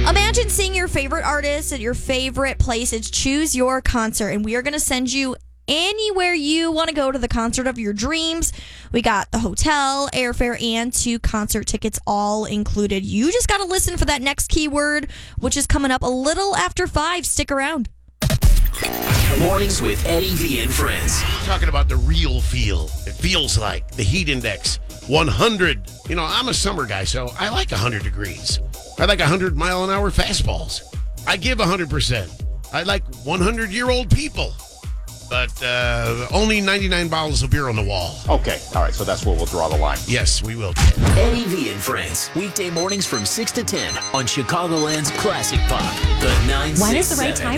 Imagine seeing your favorite artist at your favorite place. It's Choose Your Concert, and we are going to send you anywhere you want to go to the concert of your dreams. We got the hotel, airfare, and 2 concert tickets all included. You just got to listen for that next keyword, which is coming up a little after 5. Stick around. Mornings with Eddie V and friends. Talking about the real feel. It feels like the heat index 100. You know, I'm a summer guy, so I like 100 degrees. I like 100-mile-an-hour fastballs. I give 100%. I like 100-year-old people. But only 99 bottles of beer on the wall. Okay, all right, so that's where we'll draw the line. Yes, we will. Eddie V and friends. Weekday mornings from 6 to 10 on Chicagoland's Classic Pop. The 967. When is the right time